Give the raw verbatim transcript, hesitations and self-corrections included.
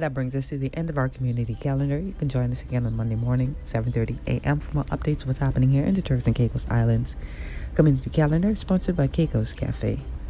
And that brings us to the end of our community calendar. You can join us again on Monday morning, seven thirty a.m. for more updates of what's happening here in the Turks and Caicos Islands. Community calendar sponsored by Caicos Cafe.